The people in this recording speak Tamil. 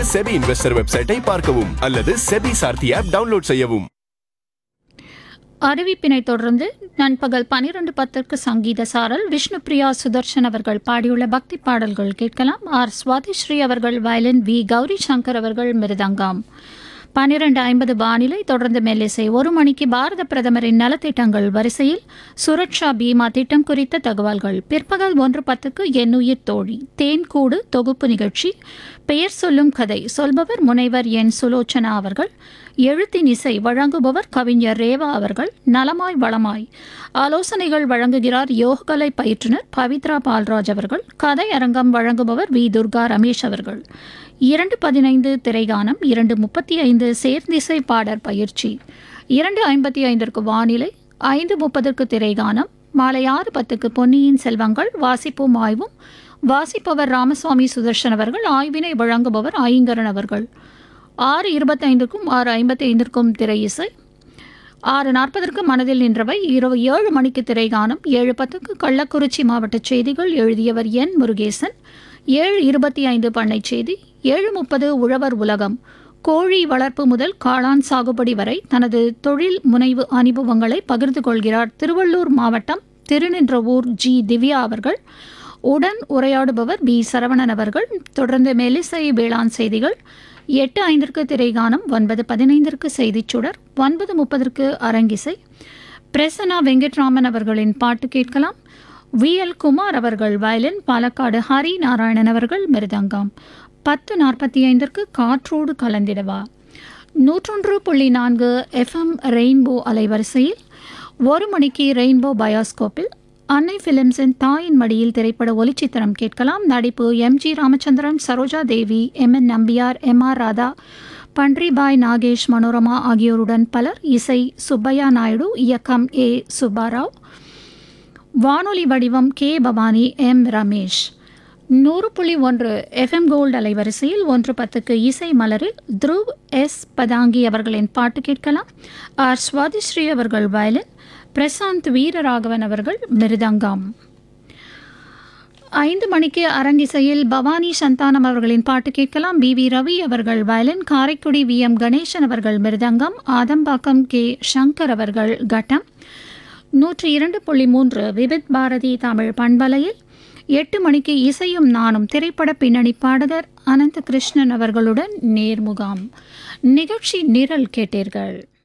செபி இன்வெஸ்டர் வெப்சைட்டை பார்க்கவும் அல்லது செபி சார்த்தி ஆப் டவுன்லோட் செய்யவும். அறிவிப்பினை தொடர்ந்து நண்பகல் 12:10 சங்கீத சாரல் விஷ்ணுபிரியா சுதர்ஷன் அவர்கள் பாடியுள்ள பக்தி பாடல்கள் கேட்கலாம். ஆர் சுவாதிஸ்ரீ அவர்கள் வயலின், வி கௌரி சங்கர் அவர்கள் மிருதங்கம். 12:50 வானிலை, தொடர்ந்து மெல்லிசை. 1 மணிக்கு பாரத பிரதமரின் நலத்திட்டங்கள் வரிசையில் சுரக்ஷா பீமா திட்டம் குறித்த தகவல்கள். பிற்பகல் 1:10 என்னுயிர் தோழி தேன்கூடு தொகுப்பு நிகழ்ச்சி. பெயர் சொல்லும் கதை சொல்பவர் முனைவர் என் சுலோச்சனா அவர்கள். எழுத்தின் இசை வழங்குபவர் கவிஞர் ரேவா அவர்கள். நலமாய் வளமாய் ஆலோசனைகள் வழங்குகிறார் யோகக்கலை பயிற்றுனர் பவித்ரா பால்ராஜ் அவர்கள். கதை அரங்கம் வழங்குபவர் வி துர்கா ரமேஷ் அவர்கள். 2:15 திரைகானம், 2:35 சேர்ந்திசை பாடற் பயிற்சி, 2:55 வானிலை, 5:30 திரைகானம். மாலை 6:10 பொன்னியின் செல்வங்கள் வாசிப்பும் ஆய்வும். வாசிப்பவர் ராமசுவாமி சுதர்ஷன் அவர்கள். ஆய்வினை வழங்குபவர் ஐங்கரன் அவர்கள். 6:25க்கும் 6:55க்கும் திரை இசை. 6:40 மனதில் நின்றவை. இரவு 7 மணிக்கு திரைகானம். 7:10 கள்ளக்குறிச்சி மாவட்ட செய்திகள். எழுதியவர் என் முருகேசன். 7:25 பண்ணை செய்தி. 7:30 உழவர் உலகம். கோழி வளர்ப்பு முதல் காளான் சாகுபடி வரை தனது தொழில் முனைவு அனுபவங்களை பகிர்ந்து கொள்கிறார் திருவள்ளூர் மாவட்டம் திருநின்றவூர் ஜி திவ்யா அவர்கள். உடன் உரையாடுபவர் பி சரவணன் அவர்கள். தொடர்ந்து மெல்லிசை வேளாண் செய்திகள். 8:05 திரைகானம். 9:15 செய்திச் சுடர். 9:30 அரங்கிசை. பிரசன்னா வெங்கட்ராமன் அவர்களின் பாட்டு கேட்கலாம். வி எல் குமார் அவர்கள் வயலின், பாலக்காடு ஹரி நாராயணன் அவர்கள் மிருதங்கம். 10:45 காற்றோடு கலந்திடவா. 101.4 FM ரெயின்போ அலைவரிசையில் 1 மணிக்கு ரெயின்போ பயோஸ்கோப்பில் அன்னை பிலிம்ஸின் தாயின் மடியில் திரைப்பட ஒலிச்சித்திரம் கேட்கலாம். நடிப்பு எம்.ஜி. ராமச்சந்திரன், சரோஜா தேவி, எம்.என். நம்பியார், எம்.ஆர். ராதா, பன்றிபாய் நாகேஷ், மனோரமா ஆகியோருடன் பலர். இசை சுப்பையா நாயுடு. இயக்கம் ஏ சுப்பாராவ். வானொலி வடிவம் K Bhavani, M Ramesh. 100.1 FM gold அலைவரிசையில் 1:10 இசை மலரில் த்ருவ் எஸ் பதாங்கி அவர்களின் பாட்டு கேட்கலாம். ஆர் சுவாதிஸ்ரீ அவர்கள் வயலின், பிரசாந்த் வீரராகவன் அவர்கள் மிருதங்கம். 5 மணிக்கு அரங்கிசையில் பவானி சந்தானம் அவர்களின் பாட்டு கேட்கலாம். பி ரவி அவர்கள் வயலின், காரைக்குடி வி.எம். கணேசன் அவர்கள் மிருதங்கம், ஆதம்பாக்கம் கே சங்கர் அவர்கள் கட்டம். 102.3 விவித் பாரதி தமிழ் பண்பலையில் 8 மணிக்கு இசையும் நானும் திரைப்பட பின்னணி பாடகர் அனந்த கிருஷ்ணன் அவர்களுடன் நேர்முகாம். நிகழ்ச்சி நிரல் கேட்டீர்கள்.